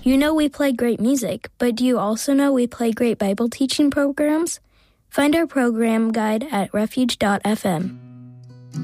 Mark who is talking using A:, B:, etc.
A: You know we play great music, but do you also know we play great Bible teaching programs? Find our program guide at refuge.fm.